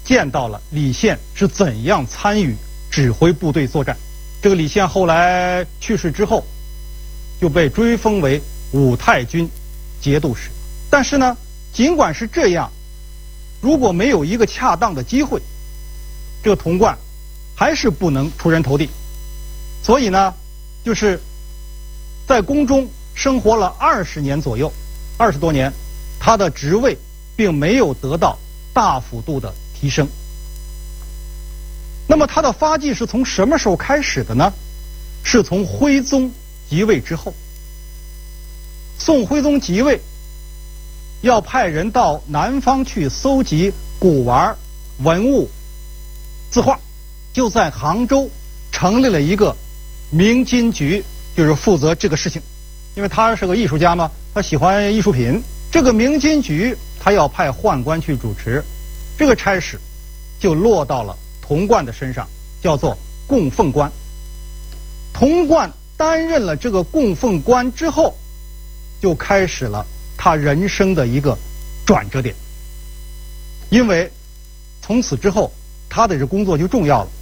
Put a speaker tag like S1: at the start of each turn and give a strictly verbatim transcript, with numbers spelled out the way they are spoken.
S1: 见到了李宪是怎样参与指挥部队作战。这个李宪后来去世之后，就被追封为武太军节度使。但是呢，尽管是这样，如果没有一个恰当的机会，这个童贯还是不能出人头地。所以呢，就是在宫中生活了二十年左右，二十多年，他的职位并没有得到大幅度的提升。那么他的发迹是从什么时候开始的呢？是从徽宗即位之后。宋徽宗即位，要派人到南方去搜集古玩、文物、字画，就在杭州成立了一个明金局，就是负责这个事情。因为他是个艺术家嘛，他喜欢艺术品。这个明金局他要派宦官去主持，这个差事就落到了童贯的身上，叫做供奉官。童贯担任了这个供奉官之后，就开始了他人生的一个转折点。因为从此之后，他的这工作就重要了。